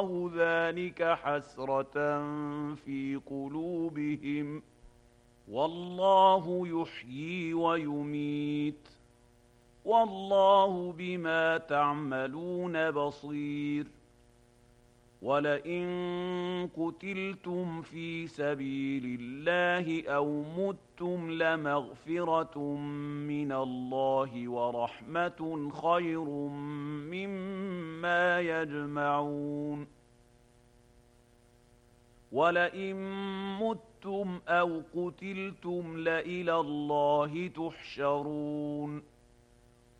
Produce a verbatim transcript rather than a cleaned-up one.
ذلك حسرة في قلوبهم والله يحيي ويميت والله بما تعملون بصير ولئن قتلتم في سبيل الله أو متم لمغفرة من الله ورحمة خير مما يجمعون ولئن متم أو قتلتم لإلى الله تحشرون